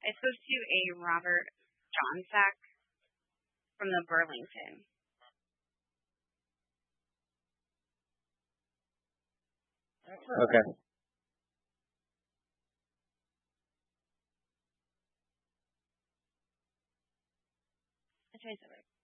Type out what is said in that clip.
I spoke to a Robert Johnsack from the Burlington. Okay. That's what I said.